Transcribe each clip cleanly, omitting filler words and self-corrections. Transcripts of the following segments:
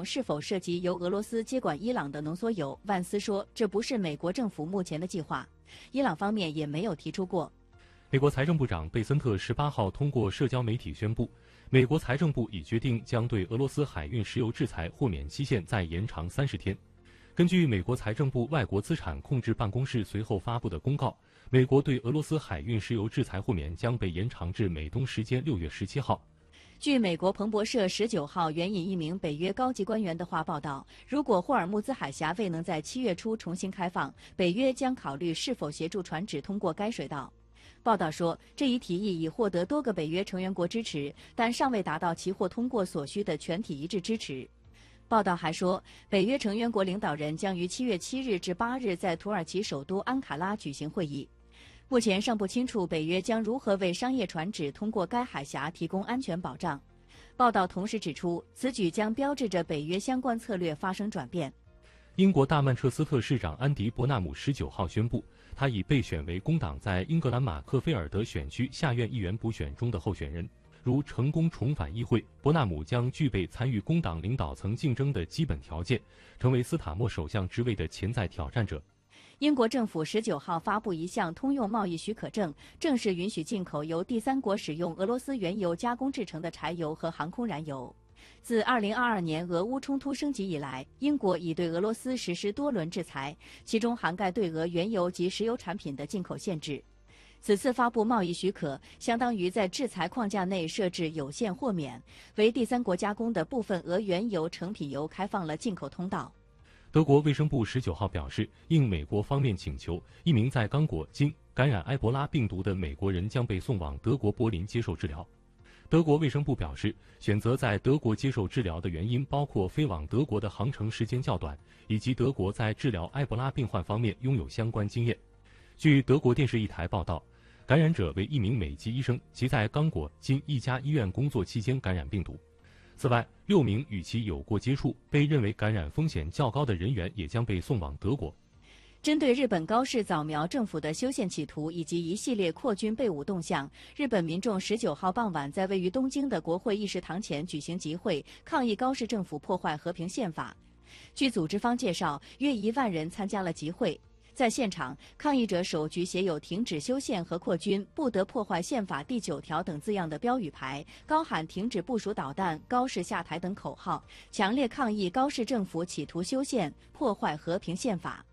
动是否涉及由俄罗斯接管伊朗的浓缩铀，万斯说这不是美国政府目前的计划，伊朗方面也没有提出过。 美国财政部长贝森特18号通过社交媒体宣布，美国财政部已决定将对俄罗斯海运石油制裁豁免期限再延长30天。根据美国财政部外国资产控制办公室随后发布的公告，美国对俄罗斯海运石油制裁豁免将被延长至美东时间6月17号。 据美国彭博社19号援引一名北约高级官员的话报道，如果霍尔木兹海峡未能在7月初重新开放，北约将考虑是否协助船只通过该水道。报道说，这一提议已获得多个北约成员国支持，但尚未达到其获通过所需的全体一致支持。报道还说，北约成员国领导人将于7月7日至8日在土耳其首都安卡拉举行会议。目前尚不清楚北约将如何为商业船只通过该海峡提供安全保障。报道同时指出，此举将标志着北约相关策略发生转变。 英国大曼彻斯特市长安迪·伯纳姆19号宣布，他已被选为工党在英格兰马克菲尔德选区下院议员补选中的候选人。如成功重返议会，伯纳姆将具备参与工党领导层竞争的基本条件，成为斯塔默首相职位的潜在挑战者。 英国政府19号发布一项通用贸易许可证，正式允许进口由第三国使用俄罗斯原油加工制成的柴油和航空燃油。自2022年俄乌冲突升级以来，英国已对俄罗斯实施多轮制裁，其中涵盖对俄原油及石油产品的进口限制。此次发布贸易许可，相当于在制裁框架内设置有限豁免，为第三国加工的部分俄原油成品油开放了进口通道。 德国卫生部19号表示，应美国方面请求，一名在刚果经感染埃博拉病毒的美国人将被送往德国柏林接受治疗。德国卫生部表示，选择在德国接受治疗的原因包括飞往德国的航程时间较短，以及德国在治疗埃博拉病患方面拥有相关经验。据德国电视一台报道，感染者为一名美籍医生，其在刚果经一家医院工作期间感染病毒。此外，6名与其有过接触、被认为感染风险较高的人员也将被送往德国。 针对日本高市早苗政府的修宪企图以及一系列扩军备武动向，日本民众19号傍晚在位于东京的国会议事堂前举行集会，抗议高市政府破坏和平宪法。据组织方介绍，约1万人参加了集会。在现场，抗议者手举写有停止修宪和扩军、不得破坏宪法第9条等字样的标语牌，高喊停止部署导弹、高市下台等口号，强烈抗议高市政府企图修宪、破坏和平宪法。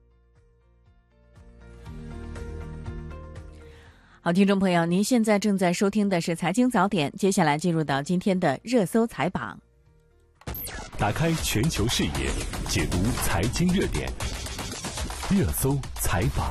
好，听众朋友，您现在正在收听的是财经早点，接下来进入到今天的热搜财榜。 打开全球视野，解读财经热点。热搜采访。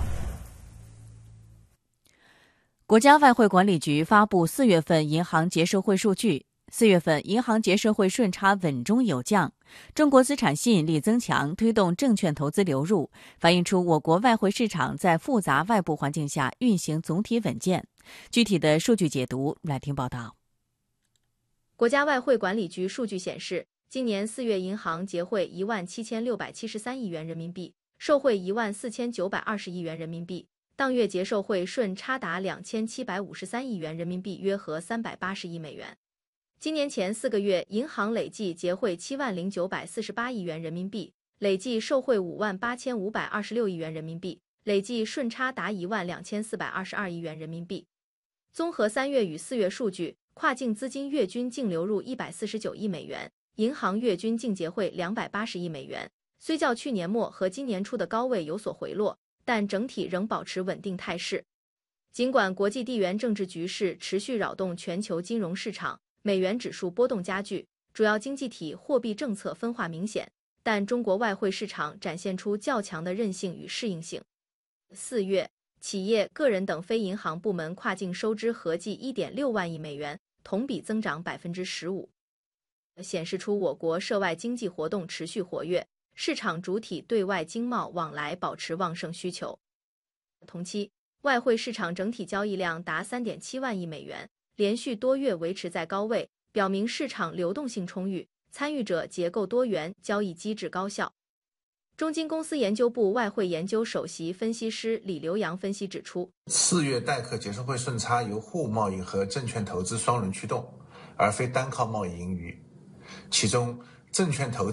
国家外汇管理局发布4月份银行结售汇数据。4月份银行结售汇顺差稳中有降，中国资产吸引力增强，推动证券投资流入，反映出我国外汇市场在复杂外部环境下运行总体稳健。具体的数据解读，来听报道。 国家外汇管理局数据显示，今年4月银行结汇17673亿元人民币，售汇14920亿元人民币，当月结售汇顺差达2753亿元人民币，约合380亿美元。今年前4个月，银行累计结汇70948亿元人民币，累计售汇58526亿元人民币，累计顺差达12422亿元人民币。综合3月与4月数据，跨境资金月均净流入149亿美元，银行月均净结汇280亿美元。虽较去年末和今年初的高位有所回落，但整体仍保持稳定态势。尽管国际地缘政治局势持续扰动全球金融市场，美元指数波动加剧，主要经济体货币政策分化明显，但中国外汇市场展现出较强的韧性与适应性。4月，企业、个人等非银行部门跨境收支合计 1.6 万亿美元，同比增长 15%， 显示出我国涉外经济活动持续活跃，市场主体对外经贸往来保持旺盛需求。同期，外汇市场整体交易量达 3.7 万亿美元，连续多月维持在高位，表明市场流动性充裕，参与者结构多元，交易机制高效。中金公司研究部外汇研究首席分析师李留洋分析指出 ，4月代客结售汇顺差由货物贸易和证券投资双轮驱动，而非单靠贸易盈余。其中，证券投资